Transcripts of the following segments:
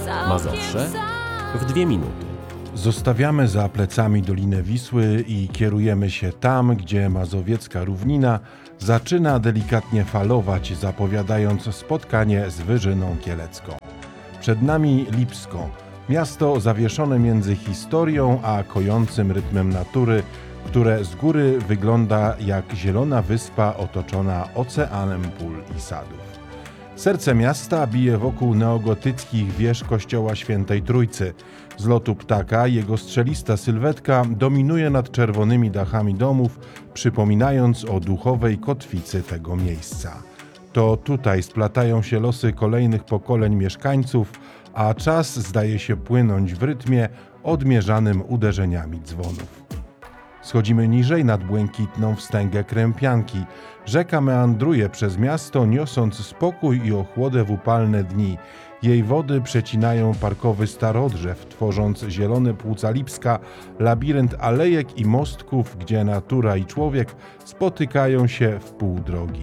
Mazowsze w 2 minuty. Zostawiamy za plecami Dolinę Wisły i kierujemy się tam, gdzie mazowiecka równina zaczyna delikatnie falować, zapowiadając spotkanie z Wyżyną Kielecką. Przed nami Lipsko, miasto zawieszone między historią a kojącym rytmem natury, które z góry wygląda jak zielona wyspa otoczona oceanem pól i sadów. Serce miasta bije wokół neogotyckich wież kościoła Świętej Trójcy. Z lotu ptaka jego strzelista sylwetka dominuje nad czerwonymi dachami domów, przypominając o duchowej kotwicy tego miejsca. To tutaj splatają się losy kolejnych pokoleń mieszkańców, a czas zdaje się płynąć w rytmie odmierzanym uderzeniami dzwonów. Schodzimy niżej nad błękitną wstęgę Krępianki. Rzeka meandruje przez miasto, niosąc spokój i ochłodę w upalne dni. Jej wody przecinają parkowy starodrzew, tworząc zielone płuca Lipska, labirynt alejek i mostków, gdzie natura i człowiek spotykają się w pół drogi.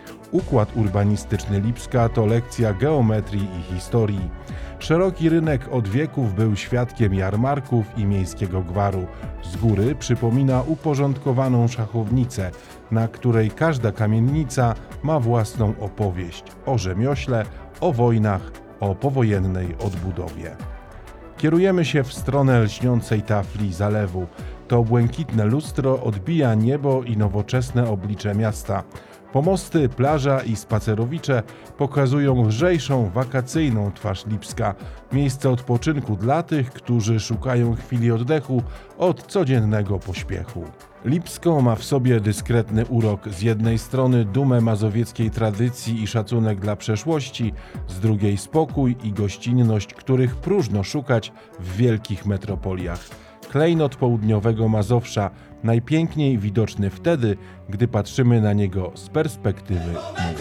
Układ urbanistyczny Lipska to lekcja geometrii i historii. Szeroki rynek od wieków był świadkiem jarmarków i miejskiego gwaru. Z góry przypomina uporządkowaną szachownicę, na której każda kamienica ma własną opowieść o rzemiośle, o wojnach, o powojennej odbudowie. Kierujemy się w stronę lśniącej tafli zalewu. To błękitne lustro odbija niebo i nowoczesne oblicze miasta. Pomosty, plaża i spacerowicze pokazują lżejszą, wakacyjną twarz Lipska, miejsce odpoczynku dla tych, którzy szukają chwili oddechu od codziennego pośpiechu. Lipsko ma w sobie dyskretny urok, z jednej strony dumę mazowieckiej tradycji i szacunek dla przeszłości, z drugiej spokój i gościnność, których próżno szukać w wielkich metropoliach. Klejnot południowego Mazowsza, najpiękniej widoczny wtedy, gdy patrzymy na niego z perspektywy mórz.